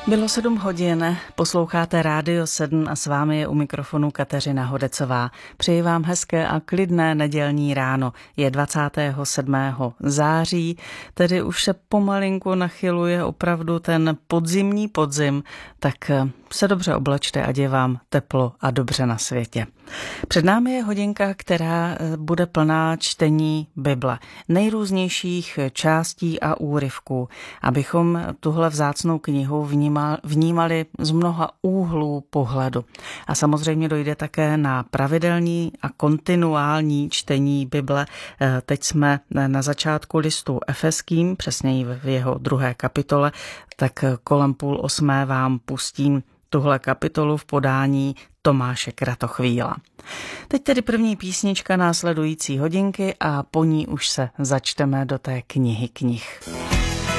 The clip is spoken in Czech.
Bylo 7 hodin, posloucháte Rádio 7 a s vámi je u mikrofonu Kateřina Hodecová. Přeji vám hezké a klidné nedělní ráno. Je 27. září, tedy už se pomalinku nachyluje opravdu ten podzimní podzim, tak se dobře oblečte, ať je vám teplo a dobře na světě. Před námi je hodinka, která bude plná čtení Bible, nejrůznějších částí a úryvků, abychom tuhle vzácnou knihu vnímali z mnoha úhlů pohledu. A samozřejmě dojde také na pravidelní a kontinuální čtení Bible. Teď jsme na začátku listu Efeským, přesněji v jeho 2. kapitole, tak kolem 7:30 vám pustím tuhle kapitolu v podání Tomáše Kratochvíla. Teď tedy první písnička následující hodinky a po ní už se začteme do té knihy knih.